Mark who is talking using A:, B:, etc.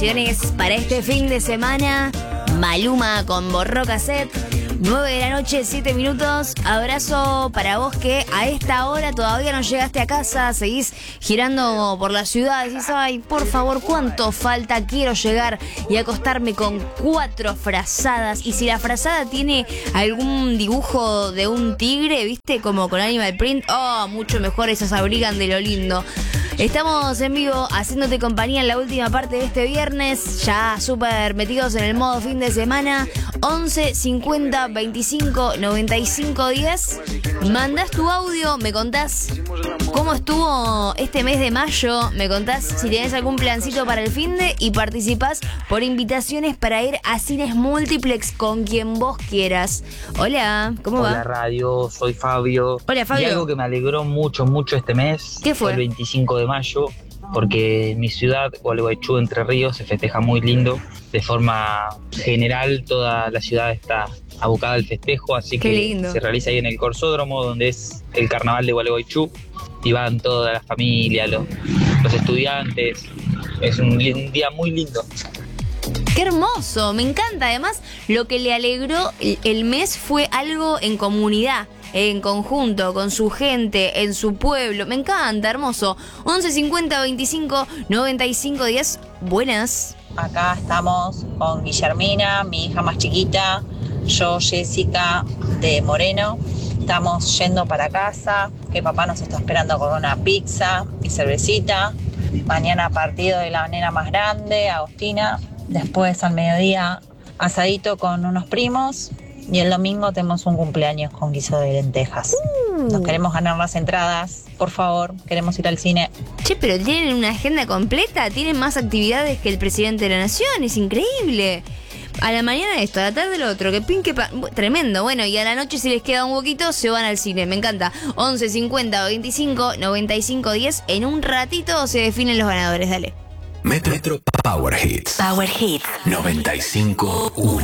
A: canciones para este fin de semana. Maluma con Borró Cassette. 9 de la noche, 7 minutos. Abrazo para vos que a esta hora todavía no llegaste a casa. Seguís girando por la ciudad. Decís, ay, por favor, ¿cuánto falta? Quiero llegar y acostarme con 4 frazadas. Y si la frazada tiene algún dibujo de un tigre, ¿viste? Como con Animal Print. Oh, mucho mejor, esas abrigan de lo lindo. Estamos en vivo haciéndote compañía en la última parte de este viernes, ya súper metidos en el modo fin de semana. 11 50 25 95 10. Mandás tu audio, me contás cómo estuvo este mes de mayo, me contás si tenés algún plancito para el finde y participás por invitaciones para ir a cines multiplex con quien vos quieras. Hola, ¿cómo va?
B: Hola radio, soy Fabio.
A: Hola, Fabio.
B: Y algo que me alegró mucho este mes.
A: ¿Qué fue?
B: El 25 de mayo, porque en mi ciudad, Gualeguaychú, Entre Ríos, se festeja muy lindo. De forma general, toda la ciudad está abocada al festejo, así
A: Qué
B: que
A: lindo.
B: se realiza ahí en el Corsódromo, donde es el carnaval de Gualeguaychú, y van toda la familia, los estudiantes. Es un día muy lindo.
A: ¡Qué hermoso! Me encanta. Además, lo que le alegró el mes fue algo en comunidad, en conjunto, con su gente, en su pueblo. Me encanta, hermoso. 11 50 25 95 10. Buenas.
C: Acá estamos con Guillermina, mi hija más chiquita, yo, Jessica, de Moreno. Estamos yendo para casa, que papá nos está esperando con una pizza y cervecita. Mañana partido de la nena más grande, Agostina. Después al mediodía asadito con unos primos. Y el domingo tenemos un cumpleaños con guiso de lentejas. Nos queremos ganar las entradas, por favor, queremos ir al cine.
A: Che, pero tienen una agenda completa, tienen más actividades que el presidente de la nación, es increíble. A la mañana esto, a la tarde lo otro, que pin, que pan, tremendo. Bueno, y a la noche si les queda un huequito, se van al cine, me encanta. 11 50 25 95 10. En un ratito se definen los ganadores, dale.
D: Metro Power Hits.
A: Power Hits
D: 95.1.